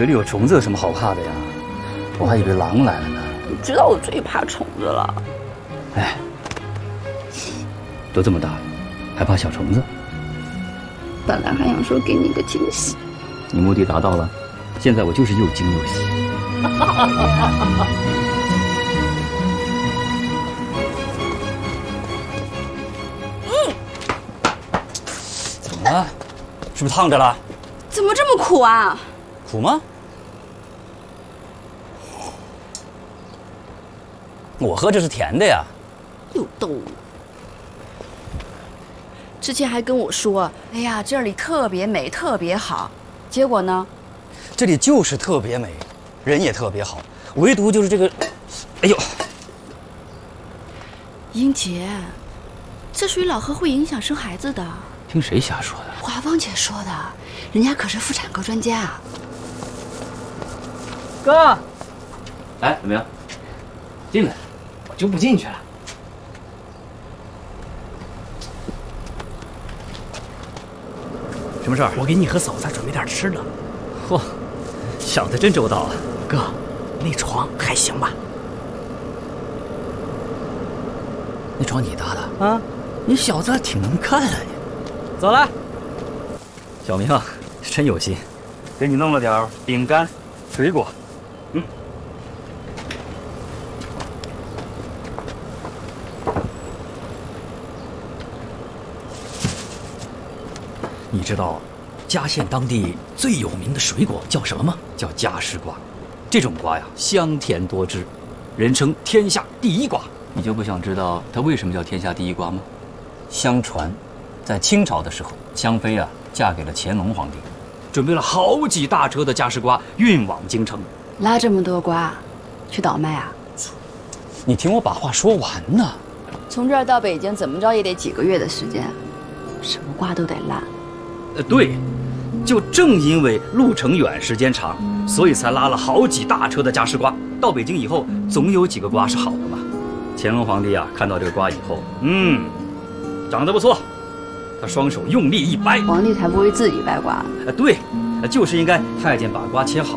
水里有虫子有什么好怕的呀？我还以为狼来了呢。 你知道我最怕虫子了。 哎，都这么大了，还怕小虫子？ 本来还想说给你个惊喜。 你目的达到了，现在我就是又惊又喜。怎么了？是不是烫着了？ 怎么这么苦啊？ 苦吗？我喝这是甜的呀。 又逗我。之前还跟我说，哎呀，这里特别美，特别好。结果呢？ 这里就是特别美，人也特别好，唯独就是这个，哎呦， 英杰，这水老喝会影响生孩子的。 听谁瞎说的？ 华芳姐说的，人家可是妇产科专家。 哥， 哎，怎么样？进来。 我就不进去了。 什么事儿？ 我给你和嫂子准备点吃的。 嚯，想得真周到啊！ 哥，那床还行吧？ 那床你搭的啊？ 你小子挺能干啊你！ 走了。 小明啊，真有心，给你弄了点饼干、水果。你知道嘉县当地最有名的水果叫什么吗？叫嘉实瓜。这种瓜呀，香甜多汁，人称天下第一瓜。你就不想知道它为什么叫天下第一瓜吗？相传，在清朝的时候，香妃啊嫁给了乾隆皇帝，准备了好几大车的嘉实瓜运往京城。 拉这么多瓜，去倒卖啊？ 你听我把话说完呢。 从这儿到北京，怎么着也得几个月的时间，什么瓜都得烂。 对，就正因为路程远、时间长，所以才拉了好几大车的嘉实瓜。到北京以后，总有几个瓜是好的嘛。乾隆皇帝啊，看到这个瓜以后，长得不错，他双手用力一掰， 皇帝才不会自己掰瓜。 对，就是应该太监把瓜切好。